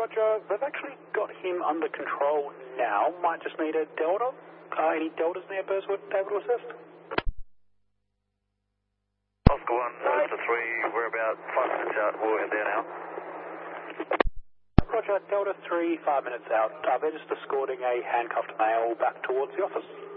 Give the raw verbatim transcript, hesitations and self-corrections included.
Roger. They've actually got him under control now. Might just need a Delta. Uh, any Deltas near Burswood able to assist? Oscar one, Delta three, we're about five minutes out. We'll head there now. Roger, Delta three, five minutes out. Uh, they're just escorting a handcuffed male back towards the office.